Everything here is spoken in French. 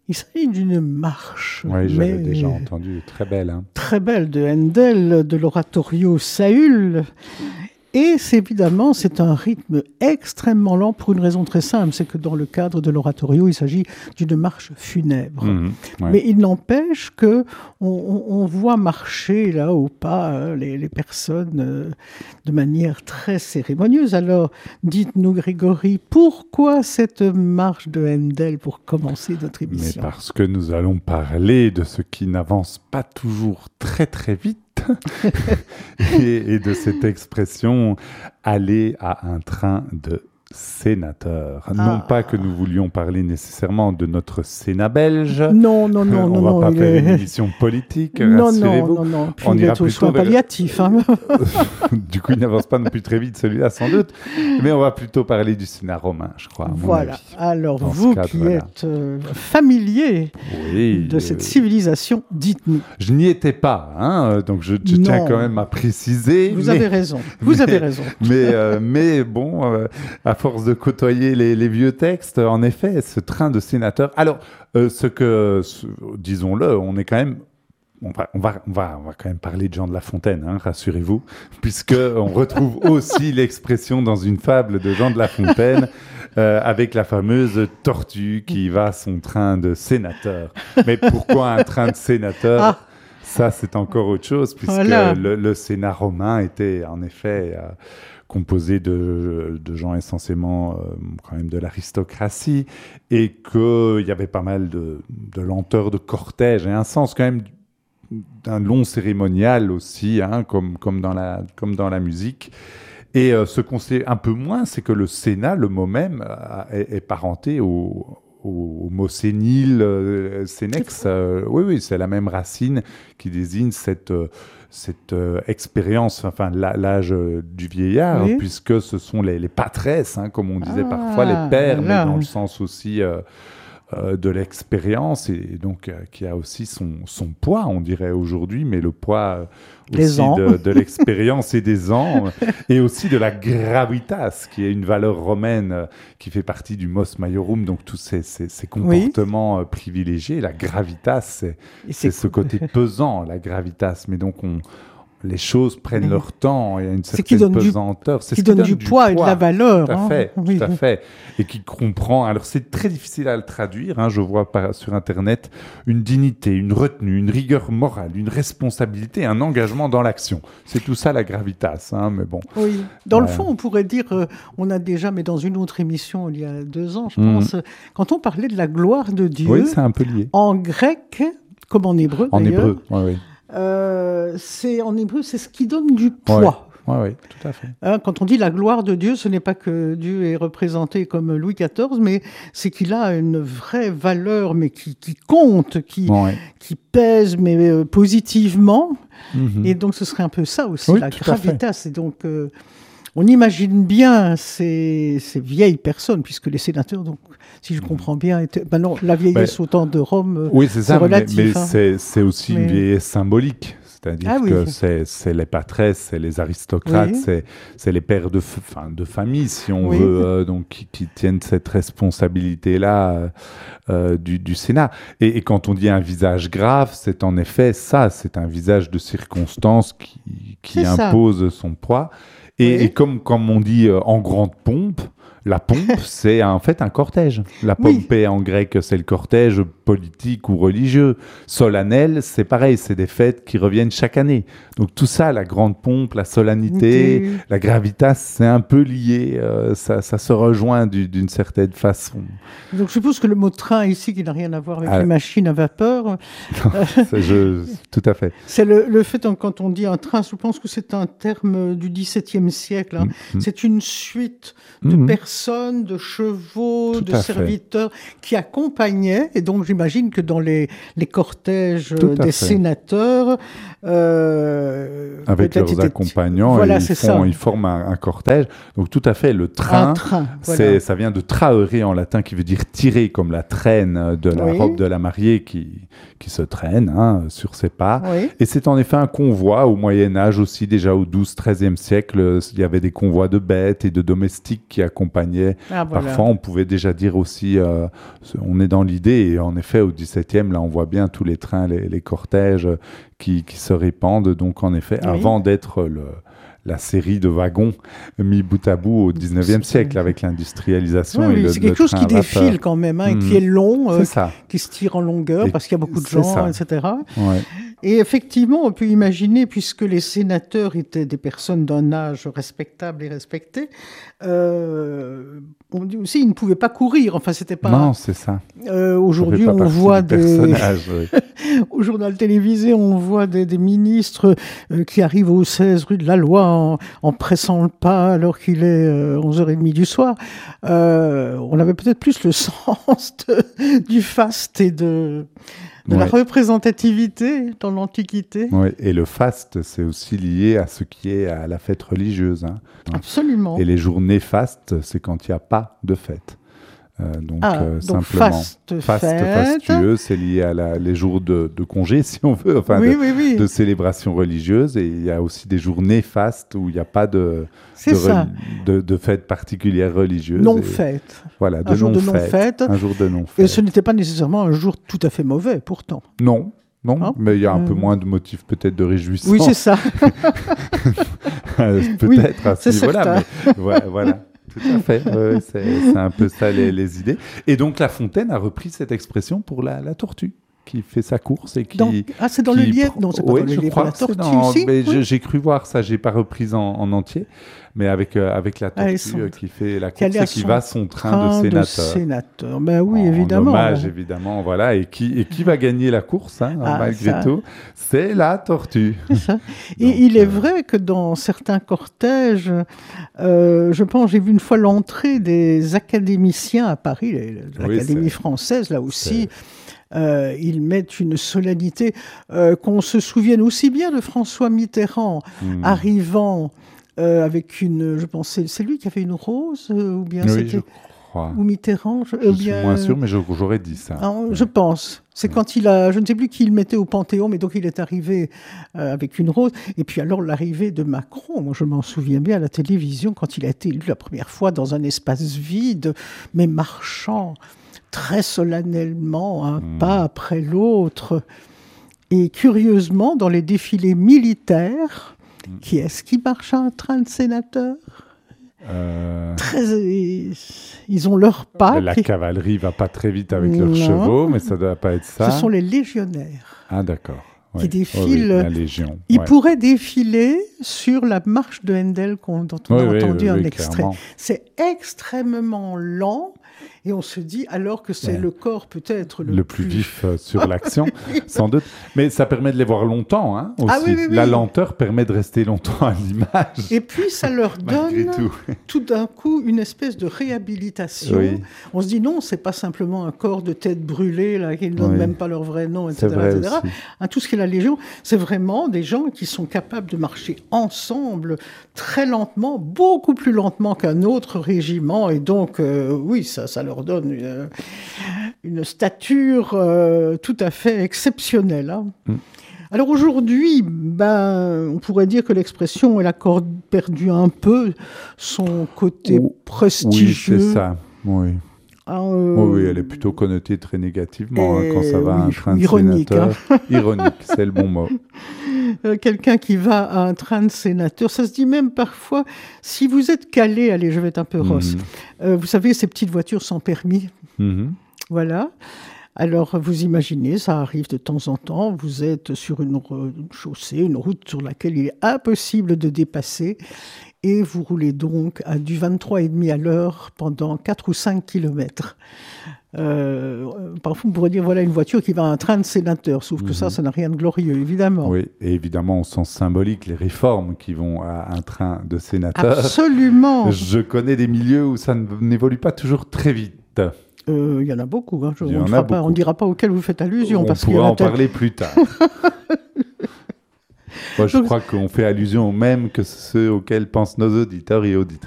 Il s'agit d'une marche. Oui, j'avais déjà entendu, très belle. Hein. Très belle, de Handel, de l'oratorio Saül. Et c'est un rythme extrêmement lent pour une raison très simple, c'est que dans le cadre de l'oratorio, il s'agit d'une marche funèbre. Ouais. Mais il n'empêche que on voit marcher là au pas les personnes de manière très cérémonieuse. Alors, dites-nous Grégory, pourquoi cette marche de Handel pour commencer notre émission ? Mais parce que nous allons parler de ce qui n'avance pas toujours très très vite. et de cette expression aller à un train de sénateur. Non pas que nous voulions parler nécessairement de notre Sénat belge. Non. On va pas faire une émission politique, rassurez-vous. Non. Puis on il ira est aux soins palliatifs. Hein. Du coup, il n'avance pas non plus très vite, celui-là, sans doute. Mais on va plutôt parler du Sénat romain, je crois. Voilà. Alors, vous qui êtes familier de cette civilisation, dites-nous. Je n'y étais pas, hein, donc je tiens quand même à préciser. Vous avez raison. Mais bon, à force de côtoyer les vieux textes, en effet, ce train de sénateurs. Alors, disons-le, on est quand même. On va quand même parler de Jean de La Fontaine, hein, rassurez-vous, puisque on retrouve aussi l'expression dans une fable de Jean de La Fontaine avec la fameuse tortue qui va à son train de sénateur. Mais pourquoi un train de sénateur ? Ça, c'est encore autre chose, puisque le Sénat romain était en effet composé de gens essentiellement quand même de l'aristocratie, et qu'il y avait pas mal de lenteur de cortège, et un sens quand même d'un long cérémonial aussi, hein, comme dans la musique. Et ce qu'on sait un peu moins, c'est que le Sénat, le mot même, est parenté au mot sénile, sénex. Oui, c'est la même racine qui désigne cette expérience, enfin l'âge du vieillard, puisque ce sont les patresses, hein, comme on disait parfois, les pères, mais dans le sens aussi de l'expérience, et donc qui a aussi son poids, on dirait aujourd'hui, mais le poids aussi de l'expérience et des ans, et aussi de la gravitas, qui est une valeur romaine qui fait partie du mos maiorum, donc tous ces comportements privilégiés. La gravitas, c'est ce côté pesant, la gravitas, mais donc les choses prennent leur temps, il y a une certaine pesanteur. C'est ce qui donne du poids et de la valeur. Tout à fait. Et qui comprend, alors c'est très difficile à le traduire, hein, je vois sur Internet, une dignité, une retenue, une rigueur morale, une responsabilité, un engagement dans l'action. C'est tout ça la gravitas, hein, mais bon. Oui, dans le fond, on pourrait dire, on a déjà, mais dans une autre émission, il y a 2 ans, je pense, quand on parlait de la gloire de Dieu, c'est un peu lié. En grec, comme en hébreu d'ailleurs. En hébreu, oui. En hébreu, c'est ce qui donne du poids. Oui, tout à fait. Quand on dit la gloire de Dieu, ce n'est pas que Dieu est représenté comme Louis XIV, mais c'est qu'il a une vraie valeur, mais qui compte, qui pèse, mais positivement. Et donc, ce serait un peu ça aussi, la gravitas. Et donc, on imagine bien ces vieilles personnes, puisque les sénateurs, donc, si je comprends bien, étaient... non, la vieillesse au temps de Rome, c'est relatif. Mais c'est aussi une vieillesse symbolique. C'est-à-dire que c'est les patresses, c'est les aristocrates, c'est les pères de famille, si on veut, donc qui tiennent cette responsabilité-là du Sénat. Et quand on dit un visage grave, c'est en effet ça, c'est un visage de circonstance qui impose son poids. Et comme on dit en grande pompe, la pompe, c'est en fait un cortège. La pompée en grec, c'est le cortège politique ou religieux. Solennel, c'est pareil, c'est des fêtes qui reviennent chaque année. Donc tout ça, la grande pompe, la solennité, la gravitas, c'est un peu lié. Ça se rejoint d'une certaine façon. Donc je suppose que le mot train ici, qui n'a rien à voir avec les machines à vapeur. Tout à fait. C'est le fait, quand on dit un train, je pense que c'est un terme du XVIIe siècle. Hein. C'est une suite de personnes, de chevaux, de serviteurs qui accompagnaient, et donc j'imagine que dans les cortèges des sénateurs, avec leurs accompagnants, ils forment un cortège. Donc tout à fait, le train, ça vient de traere en latin, qui veut dire tirer, comme la traîne de la robe de la mariée qui se traîne sur ses pas. Et c'est en effet un convoi au Moyen-Âge aussi, déjà au XIIe siècle, il y avait des convois de bêtes et de domestiques qui accompagnaient. Parfois, on pouvait déjà dire aussi, on est dans l'idée, et en effet, effet, au 17e, là, on voit bien tous les trains, les cortèges qui se répandent. Donc, en effet, avant d'être la série de wagons mis bout à bout au 19e siècle avec l'industrialisation. Oui, c'est quelque chose qui défile quand même, et qui est long, qui se tire en longueur parce qu'il y a beaucoup de gens, etc. Ouais. Et effectivement, on peut imaginer, puisque les sénateurs étaient des personnes d'un âge respectable et respecté, on dit aussi ils ne pouvaient pas courir. Enfin, c'était pas. Non, c'est ça. Aujourd'hui, on voit au journal télévisé, on voit des ministres qui arrivent au 16 rue de la Loi en pressant le pas alors qu'il est 11h30 du soir. On avait peut-être plus le sens du faste et de la représentativité dans l'Antiquité. Oui, et le faste, c'est aussi lié à ce qui est à la fête religieuse. Hein. Absolument. Et les journées fastes, c'est quand il n'y a pas de fête. Donc simplement, fastueux, c'est lié à les jours de congé, si on veut, enfin de célébrations religieuses. Et il y a aussi des journées fastes où il n'y a pas de fête particulière religieuse. Non-fête. Voilà, un jour de non-fête. Un jour de non-fête. Et ce n'était pas nécessairement un jour tout à fait mauvais, pourtant. Non, mais il y a un peu moins de motifs peut-être de réjouissance. Oui, c'est ça. Peut-être à ce niveau-là, mais voilà. Tout à fait, c'est un peu ça les idées. Et donc La Fontaine a repris cette expression pour la tortue qui fait sa course et qui... c'est dans le livre. Non, c'est pas dans le livre. La tortue, j'ai cru voir ça, j'ai pas repris en entier, mais avec la tortue qui fait la course et qui va à son train de sénateur. Ben oui, évidemment. En hommage, évidemment, voilà. Et qui va gagner la course, malgré tout? C'est la tortue. C'est ça. Et donc, il est vrai que dans certains cortèges, je pense, j'ai vu une fois l'entrée des académiciens à Paris, l'Académie française, là aussi. Ils mettent une solennité, qu'on se souvienne aussi bien de François Mitterrand arrivant avec je pense, c'est lui qui avait une rose, ou bien c'était... Ou Mitterrand, je suis moins sûr, mais j'aurais dit ça. Je pense. C'est quand je ne sais plus qui il mettait au Panthéon, mais donc il est arrivé avec une rose. Et puis alors l'arrivée de Macron, moi je m'en souviens bien à la télévision, quand il a été élu la première fois dans un espace vide, mais marchant très solennellement, un pas après l'autre. Et curieusement, dans les défilés militaires, qui est-ce qui marche à un train de sénateur ? Ils ont leur pas. La cavalerie va pas très vite avec leurs chevaux, mais ça ne doit pas être ça. Ce sont les légionnaires. Ah, d'accord. Qui défilent. La Légion. Ils pourraient défiler sur la marche de Handel dont on a entendu un extrait. Clairement. C'est extrêmement lent. Et on se dit, alors que c'est le corps peut-être le plus vif sur l'action, sans doute. Mais ça permet de les voir longtemps, aussi. La lenteur permet de rester longtemps à l'image. Et puis, ça leur donne tout d'un coup une espèce de réhabilitation. Oui. On se dit, non, c'est pas simplement un corps de tête brûlée, là, qui ne donnent même pas leur vrai nom, etc. etc. Tout ce qui est la Légion, c'est vraiment des gens qui sont capables de marcher ensemble, très lentement, beaucoup plus lentement qu'un autre régiment. Et donc, ça leur donne une stature tout à fait exceptionnelle. Alors aujourd'hui, on pourrait dire que l'expression elle a perdu un peu son côté prestigieux. Oui, c'est ça, oui. Oui, elle est plutôt connotée très négativement quand ça va à un train de sénateur. Ironique, c'est le bon mot. Quelqu'un qui va à un train de sénateur, ça se dit même parfois, si vous êtes calé, allez, je vais être un peu rosse, vous savez, ces petites voitures sans permis, voilà. Alors, vous imaginez, ça arrive de temps en temps, vous êtes sur une chaussée, une route sur laquelle il est impossible de dépasser, et vous roulez donc à du 23,5 à l'heure pendant 4 ou 5 kilomètres. Parfois, on pourrait dire, voilà une voiture qui va à un train de sénateur, sauf que ça n'a rien de glorieux, évidemment. Oui, et évidemment, au sens symbolique, les réformes qui vont à un train de sénateur. Absolument. Je connais des milieux où ça n'évolue pas toujours très vite. Il y en a beaucoup. On ne dira pas auxquels vous faites allusion. On pourra en parler plus tard. Moi, je crois qu'on fait allusion aux mêmes que ceux auxquels pensent nos auditeurs et auditrices.